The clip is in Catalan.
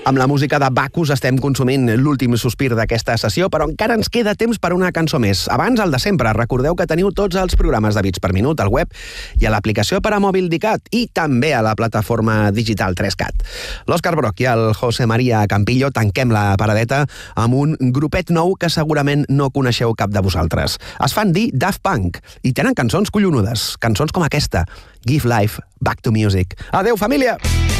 Amb la música de Bacchus estem consumint l'últim sospir d'aquesta sessió, però encara ens queda temps per una cançó més. Abans, el de sempre, recordeu que teniu tots els programes de Bits per Minut al web i a l'aplicació per a mòbil d'ICAT i també a la plataforma digital 3CAT. L'Òscar Broc i el José María Campillo tanquem la paradeta amb un grupet nou que segurament no coneixeu cap de vosaltres. Es fan dir Daft Punk i tenen cançons collonudes, cançons com aquesta, Give Life Back to Music. Adeu, família!